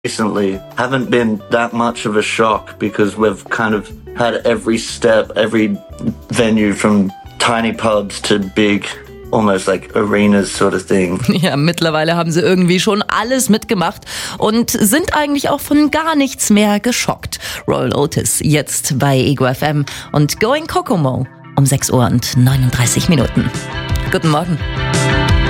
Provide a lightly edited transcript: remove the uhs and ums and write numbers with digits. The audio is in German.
recently haven't been that much of a shock because we've kind of had every step, every venue from tiny pubs to big, almost like arenas sort of thing. Ja, mittlerweile haben sie irgendwie schon alles mitgemacht und sind eigentlich auch von gar nichts mehr geschockt. Royal Otis jetzt bei Ego FM und Going Kokomo um 6:39 Uhr. Guten Morgen.